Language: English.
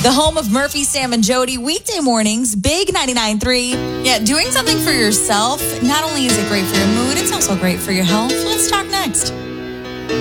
The home of Murphy, Sam, and Jody, weekday mornings, Big 99.3. Yeah, doing something for yourself, not only is it great for your mood, it's also great for your health. Let's talk next.